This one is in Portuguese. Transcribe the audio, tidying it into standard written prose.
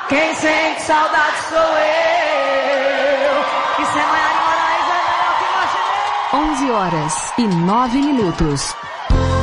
Quem sente saudade sou eu. Isso é Maiara Moraes, é melhor que Martinez. 11 horas e 9 minutos.